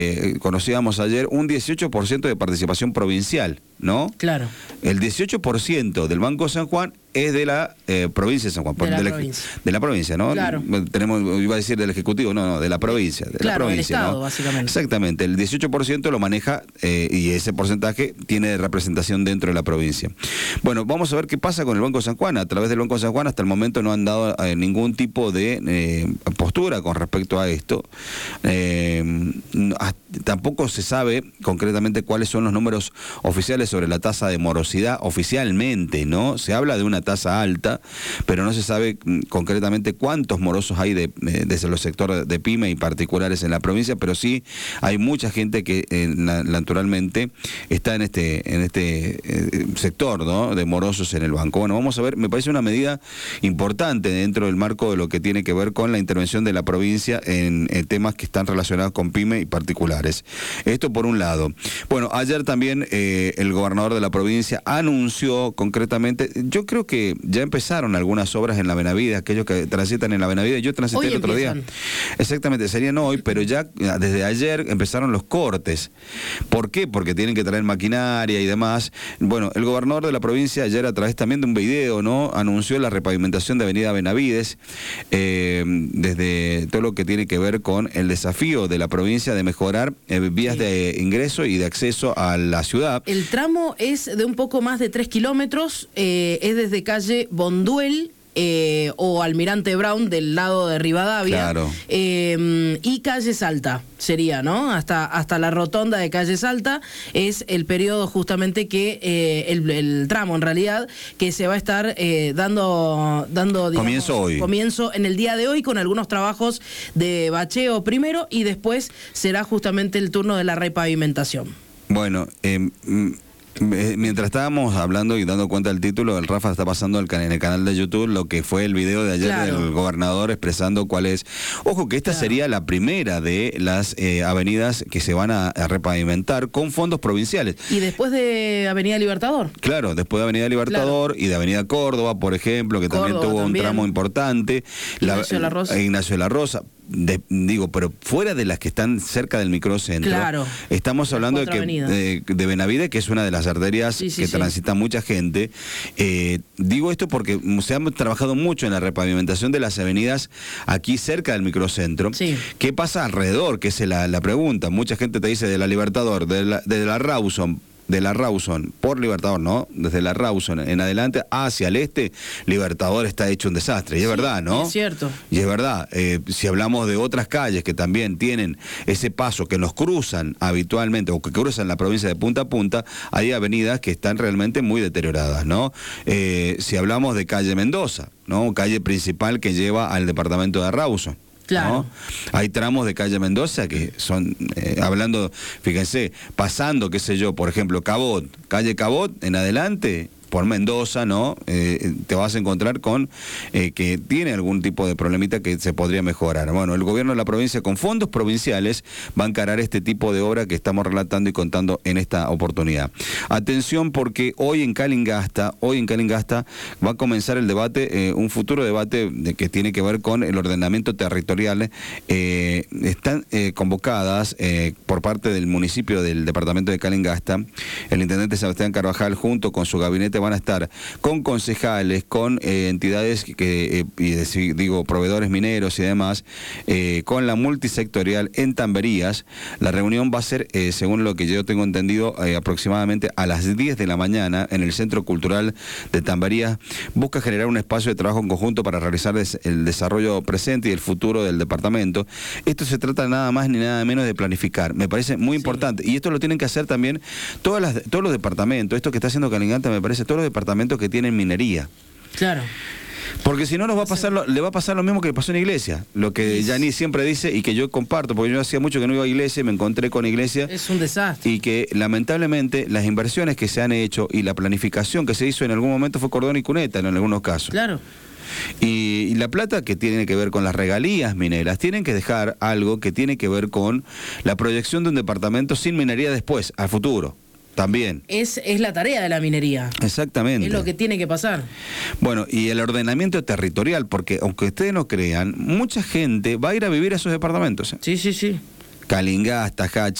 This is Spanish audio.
conocíamos ayer, un 18% de participación provincial, ¿no? Claro. El 18% del Banco San Juan es de la provincia de San Juan. De la provincia, ¿no? Claro. Iba a decir del Ejecutivo, no, de la provincia. De la provincia, del Estado, ¿no? Básicamente. Exactamente, el 18% lo maneja y ese porcentaje tiene representación dentro de la provincia. Bueno, vamos a ver qué pasa con el Banco San Juan. A través del Banco San Juan hasta el momento no han dado ningún tipo de postura con respecto a esto. Tampoco se sabe concretamente cuáles son los números oficiales sobre la tasa de morosidad oficialmente, ¿no? Se habla de una tasa alta, pero no se sabe concretamente cuántos morosos hay desde los sectores de pyme y particulares en la provincia, pero sí hay mucha gente que naturalmente está en este sector, ¿no? De morosos en el banco. Bueno, vamos a ver, me parece una medida importante dentro del marco de lo que tiene que ver con la intervención de la provincia en temas que están relacionados con pyme y particulares. Esto por un lado. Bueno, ayer también el gobernador de la provincia anunció concretamente, yo creo que ya empezaron algunas obras en la Benavides, aquellos que transitan en la Benavides, yo transité el otro día. Exactamente, serían hoy, pero ya desde ayer empezaron los cortes. ¿Por qué? Porque tienen que traer maquinaria y demás. Bueno, el gobernador de la provincia ayer a través también de un video, ¿no? Anunció la repavimentación de Avenida Benavides, desde todo lo que tiene que ver con el desafío de la provincia de mejorar vías de ingreso y de acceso a la ciudad. El tramo es de un poco más de 3 kilómetros, es desde calle Bonduel o Almirante Brown del lado de Rivadavia, claro. Y calle Salta sería, ¿no? Hasta la rotonda de calle Salta es el periodo justamente que el tramo en realidad que se va a estar dando digamos, comienzo en el día de hoy con algunos trabajos de bacheo primero y después será justamente el turno de la repavimentación. Bueno, mientras estábamos hablando y dando cuenta del título, el Rafa está pasando en el canal de YouTube lo que fue el video de ayer, claro, del gobernador expresando cuál es. Ojo que esta, claro, sería la primera de las avenidas que se van a repavimentar con fondos provinciales. ¿Y después de Avenida Libertador? Claro, después de Avenida Libertador, claro, y de Avenida Córdoba, por ejemplo, que también tuvo un tramo importante. Ignacio de la Rosa. Pero fuera de las que están cerca del microcentro, claro, estamos hablando de Benavides, que es una de las arterias que transita mucha gente. Digo esto porque se ha trabajado mucho en la repavimentación de las avenidas aquí cerca del microcentro. Sí. ¿Qué pasa alrededor? Que es la pregunta. Mucha gente te dice de la Libertador, de la Rawson, por Libertador, ¿no? Desde la Rawson en adelante hacia el este, Libertador está hecho un desastre. Y es verdad, ¿no? Es cierto. Y es verdad. Si hablamos de otras calles que también tienen ese paso que nos cruzan habitualmente o que cruzan la provincia de punta a punta, hay avenidas que están realmente muy deterioradas, ¿no? Si hablamos de calle Mendoza, ¿no? Calle principal que lleva al departamento de Rawson. Claro. ¿No? Hay tramos de calle Mendoza que son, hablando, fíjense, pasando, qué sé yo, por ejemplo, Cabot, calle Cabot en adelante, por Mendoza, ¿no? Te vas a encontrar con que tiene algún tipo de problemita que se podría mejorar. Bueno, el gobierno de la provincia con fondos provinciales va a encarar este tipo de obra que estamos relatando y contando en esta oportunidad. Atención porque hoy en Calingasta va a comenzar el debate, un futuro debate que tiene que ver con el ordenamiento territorial. Están convocadas por parte del municipio del departamento de Calingasta, el intendente Sebastián Carvajal junto con su gabinete van a estar con concejales, con entidades proveedores mineros y demás, con la multisectorial en Tamberías. La reunión va a ser, según lo que yo tengo entendido, aproximadamente a las 10 de la mañana en el Centro Cultural de Tamberías. Busca generar un espacio de trabajo en conjunto para realizar el desarrollo presente y el futuro del departamento. Esto se trata nada más ni nada menos de planificar. Me parece muy importante. Y esto lo tienen que hacer también todos los departamentos. Esto que está haciendo Calingasta me parece todos los departamentos que tienen minería. Claro. Porque si no le va a pasar lo mismo que le pasó en Iglesia, lo que Yanis siempre dice y que yo comparto, porque yo hacía mucho que no iba a Iglesia y me encontré con Iglesia. Es un desastre. Y que lamentablemente las inversiones que se han hecho y la planificación que se hizo en algún momento fue cordón y cuneta en algunos casos. Claro. Y la plata que tiene que ver con las regalías mineras, tienen que dejar algo que tiene que ver con la proyección de un departamento sin minería después, al futuro. También. Es la tarea de la minería. Exactamente. Es lo que tiene que pasar. Bueno, y el ordenamiento territorial, porque aunque ustedes no crean, mucha gente va a ir a vivir a esos departamentos. Sí. Calingás, Tajache.